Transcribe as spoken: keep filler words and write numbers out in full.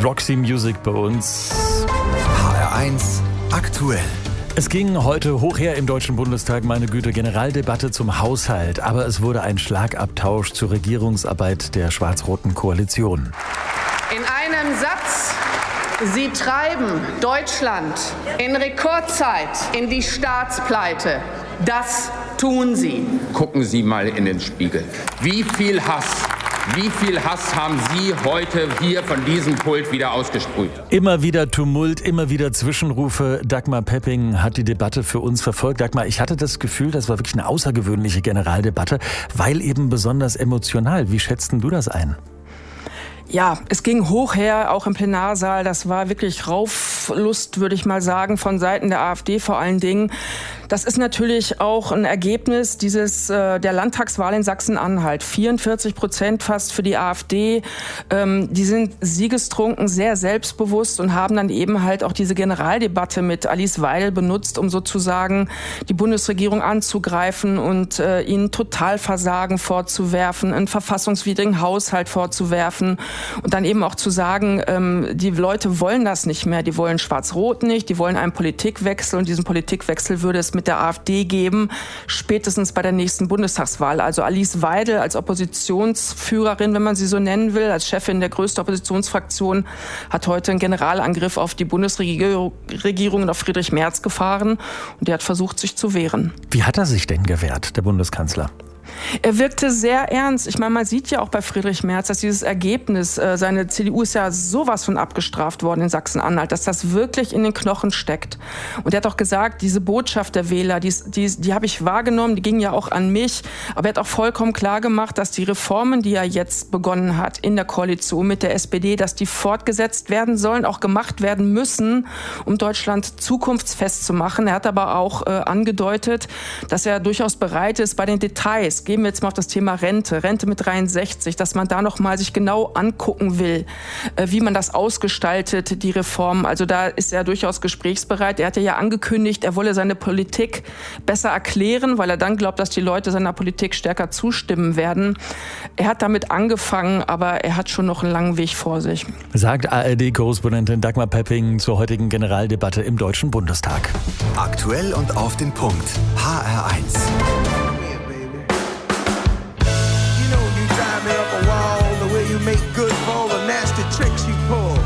Roxy Music bei uns. H R eins aktuell. Es ging heute hoch her im Deutschen Bundestag, meine Güte, Generaldebatte zum Haushalt. Aber es wurde ein Schlagabtausch zur Regierungsarbeit der schwarz-roten Koalition. In einem Satz: Sie treiben Deutschland in Rekordzeit in die Staatspleite. Das tun Sie. Gucken Sie mal in den Spiegel. Wie viel Hass, wie viel Hass haben Sie heute hier von diesem Pult wieder ausgesprüht? Immer wieder Tumult, immer wieder Zwischenrufe. Dagmar Pepping hat die Debatte für uns verfolgt. Dagmar, ich hatte das Gefühl, das war wirklich eine außergewöhnliche Generaldebatte, weil eben besonders emotional. Wie schätzten du das ein? Ja, es ging hoch her, auch im Plenarsaal. Das war wirklich Rauflust, würde ich mal sagen, von Seiten der AfD vor allen Dingen. Das ist natürlich auch ein Ergebnis dieses äh, der Landtagswahl in Sachsen-Anhalt. vierundvierzig Prozent fast für die AfD. Ähm, die sind siegestrunken, sehr selbstbewusst und haben dann eben halt auch diese Generaldebatte mit Alice Weidel benutzt, um sozusagen die Bundesregierung anzugreifen und äh, ihnen Totalversagen vorzuwerfen, einen verfassungswidrigen Haushalt vorzuwerfen und dann eben auch zu sagen, ähm, die Leute wollen das nicht mehr. Die wollen Schwarz-Rot nicht, die wollen einen Politikwechsel und diesen Politikwechsel würde es mit der AfD geben, spätestens bei der nächsten Bundestagswahl. Also Alice Weidel als Oppositionsführerin, wenn man sie so nennen will, als Chefin der größten Oppositionsfraktion, hat heute einen Generalangriff auf die Bundesregierung und auf Friedrich Merz gefahren und der hat versucht, sich zu wehren. Wie hat er sich denn gewehrt, der Bundeskanzler? Er wirkte sehr ernst. Ich meine, man sieht ja auch bei Friedrich Merz, dass dieses Ergebnis, äh, seine C D U ist ja sowas von abgestraft worden in Sachsen-Anhalt, dass das wirklich in den Knochen steckt. Und er hat auch gesagt, diese Botschaft der Wähler, die, die, die habe ich wahrgenommen, die ging ja auch an mich. Aber er hat auch vollkommen klar gemacht, dass die Reformen, die er jetzt begonnen hat in der Koalition mit der S P D, dass die fortgesetzt werden sollen, auch gemacht werden müssen, um Deutschland zukunftsfest zu machen. Er hat aber auch äh, angedeutet, dass er durchaus bereit ist, bei den Details, gehen wir jetzt mal auf das Thema Rente, Rente mit dreiundsechzig, dass man da noch mal sich genau angucken will, wie man das ausgestaltet, die Reform. Also da ist er durchaus gesprächsbereit. Er hatte ja angekündigt, er wolle seine Politik besser erklären, weil er dann glaubt, dass die Leute seiner Politik stärker zustimmen werden. Er hat damit angefangen, aber er hat schon noch einen langen Weg vor sich. Sagt A R D-Korrespondentin Dagmar Pepping zur heutigen Generaldebatte im Deutschen Bundestag. Aktuell und auf den Punkt. H R eins. You make good